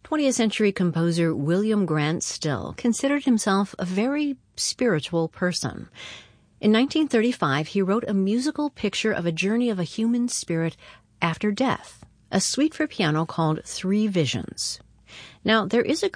20th century composer William Grant Still considered himself a very spiritual person. In 1935, he wrote a musical picture of a journey of a human spirit after death, a suite for piano called Three Visions. Now, there is a